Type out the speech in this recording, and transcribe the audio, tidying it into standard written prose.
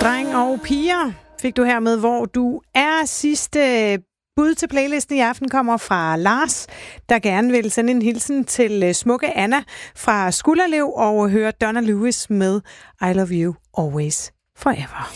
Dreng og piger fik du her med, hvor du er. Sidste bud til playlisten i aften kommer fra Lars, der gerne vil sende en hilsen til smukke Anna fra Skulderlev og høre Donna Lewis med I Love You Always Forever.